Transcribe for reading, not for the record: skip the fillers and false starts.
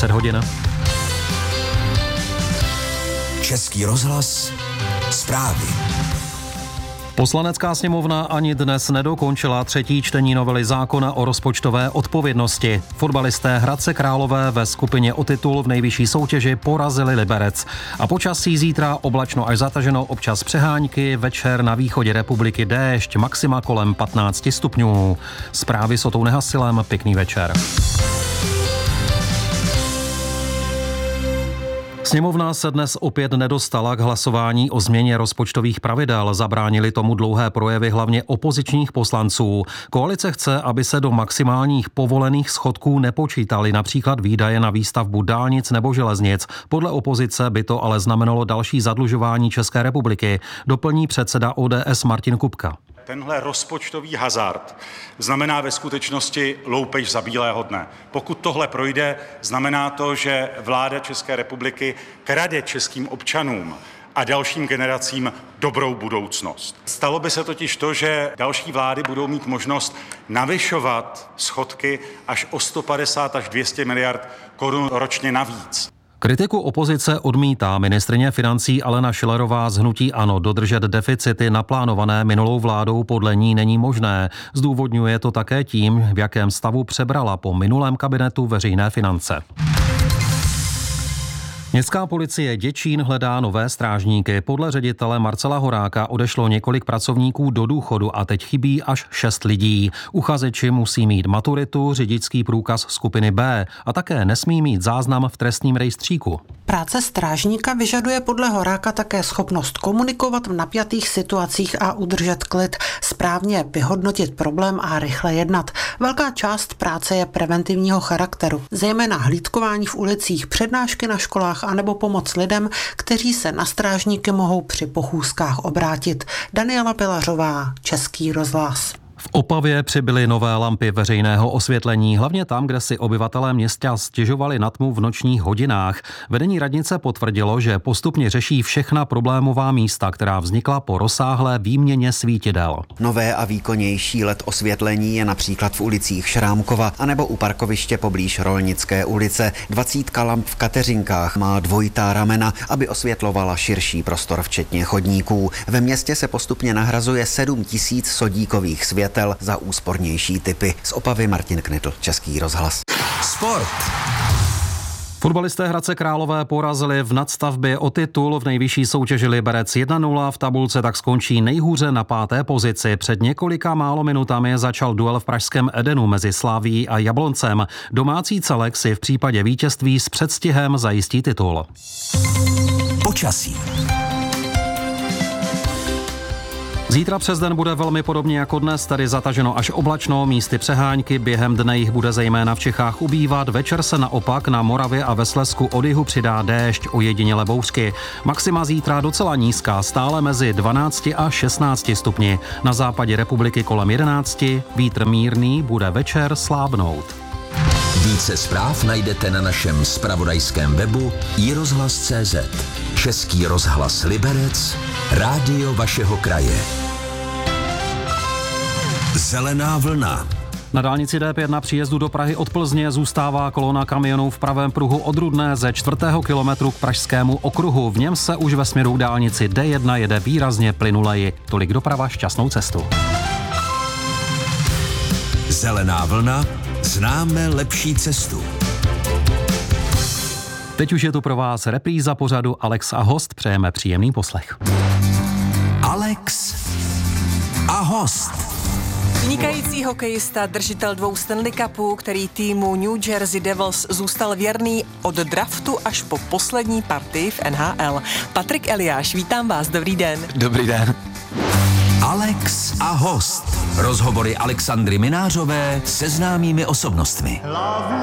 10 hodin. Český rozhlas, zprávy. Poslanecká sněmovna ani dnes nedokončila třetí čtení novely zákona o rozpočtové odpovědnosti. Fotbalisté Hradce Králové ve skupině o titul v nejvyšší soutěži porazili Liberec. A počasí zítra oblačno až zataženo, občas přehánky, večer na východě republiky déšť, maxima kolem 15 stupňů. Zprávy s Otou Nehasilem, pěkný večer. Sněmovna se dnes opět nedostala k hlasování o změně rozpočtových pravidel. Zabránili tomu dlouhé projevy hlavně opozičních poslanců. Koalice chce, aby se do maximálních povolených schodků nepočítaly například výdaje na výstavbu dálnic nebo železnic. Podle opozice by to ale znamenalo další zadlužování České republiky, doplní předseda ODS Martin Kupka. Tenhle rozpočtový hazard znamená ve skutečnosti loupež za bílého dne. Pokud tohle projde, znamená to, že vláda České republiky krade českým občanům a dalším generacím dobrou budoucnost. Stalo by se totiž to, že další vlády budou mít možnost navyšovat schodky až o 150 až 200 miliard korun ročně navíc. Kritiku opozice odmítá ministryně financí Alena Schillerová z hnutí ANO. Dodržet deficity naplánované minulou vládou podle ní není možné. Zdůvodňuje to také tím, v jakém stavu přebrala po minulém kabinetu veřejné finance. Městská policie Děčín hledá nové strážníky. Podle ředitele Marcela Horáka odešlo několik pracovníků do důchodu a teď chybí až 6 lidí. Uchazeči musí mít maturitu, řidičský průkaz skupiny B a také nesmí mít záznam v trestním rejstříku. Práce strážníka vyžaduje podle Horáka také schopnost komunikovat v napjatých situacích a udržet klid, správně vyhodnotit problém a rychle jednat. Velká část práce je preventivního charakteru, zejména hlídkování v ulicích, přednášky na školách anebo pomoc lidem, kteří se na strážníky mohou při pochůzkách obrátit. Daniela Pilařová, Český rozhlas. V Opavě přibyly nové lampy veřejného osvětlení, hlavně tam, kde si obyvatelé města stěžovali na tmu v nočních hodinách. Vedení radnice potvrdilo, že postupně řeší všechna problémová místa, která vznikla po rozsáhlé výměně svítidel. Nové a výkonnější LED osvětlení je například v ulicích Šrámkova anebo u parkoviště poblíž Rolnické ulice. 20 lamp v Kateřinkách má dvojitá ramena, aby osvětlovala širší prostor včetně chodníků. Ve městě se postupně nahrazuje 7 000 sodíkových světel za úspornější typy. Z Opavy Martin Knitl, Český rozhlas. Sport. Fotbalisté Hradce Králové porazili v nadstavbě o titul v nejvyšší soutěži Liberec 1-0, v tabulce tak skončí nejhůře na 5. pozici. Před několika málo minutami začal duel v pražském Edenu mezi Slavií a Jabloncem. Domácí celek si v případě vítězství s předstihem zajistí titul. Počasí. Zítra přes den bude velmi podobně jako dnes, tedy zataženo až oblačno, místy přehánky, během dne jich bude zejména v Čechách ubývat, večer se naopak na Moravě a ve Slezsku od jihu přidá déšť, ojediněle bouřky. Maxima zítra docela nízká, stále mezi 12 a 16 stupni. Na západě republiky kolem 11, vítr mírný, bude večer slábnout. Více zpráv najdete na našem zpravodajském webu iRozhlas.cz. Český rozhlas Liberec, rádio vašeho kraje. Zelená vlna. Na dálnici D5 na příjezdu do Prahy od Plzně zůstává kolona kamionů v pravém pruhu od Rudné ze 4. kilometru k Pražskému okruhu. V něm se už ve směru k dálnici D1 jede výrazně plynuleji. Tolik doprava, šťastnou cestu. Zelená vlna. Známe lepší cestu. Teď už je tu pro vás repríza pořadu Alex a host. Přejeme příjemný poslech. Alex a host. Vynikající hokejista, držitel 2 Stanley Cupů, který týmu New Jersey Devils zůstal věrný od draftu až po poslední partii v NHL. Patrik Eliáš, vítám vás, dobrý den. Dobrý den. Alex a host. Rozhovory Alexandry Minářové se známými osobnostmi.